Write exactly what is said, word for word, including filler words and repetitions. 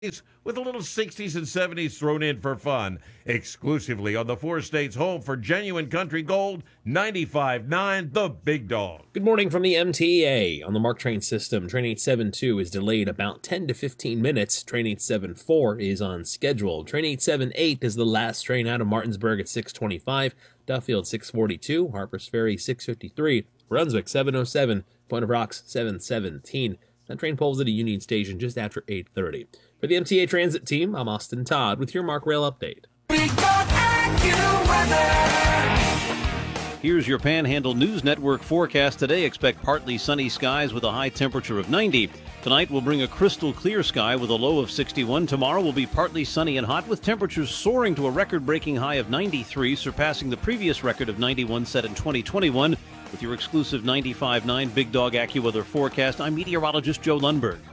with a little sixties and seventies thrown in for fun. Exclusively on the four states home for genuine country gold, ninety-five point nine The Big Dog. Good morning from the M T A. On the MARC train system, train eight seven two is delayed about ten to fifteen minutes. Train eight seven four is on schedule. Train eight seven eight is the last train out of Martinsburg at six twenty-five. Duffield six forty-two. Harpers Ferry six fifty-three. Brunswick seven oh seven. Point of Rocks seven seventeen. That train pulls at a Union Station just after eight thirty. For the M T A Transit team, I'm Austin Todd with your MARC Rail update. Here's your Panhandle News Network forecast today. Expect partly sunny skies with a high temperature of ninety. Tonight will bring a crystal clear sky with a low of sixty-one. Tomorrow will be partly sunny and hot with temperatures soaring to a record-breaking high of ninety-three, surpassing the previous record of ninety-one set in twenty twenty-one. With your exclusive ninety-five point nine Big Dog AccuWeather forecast, I'm meteorologist Joe Lundberg.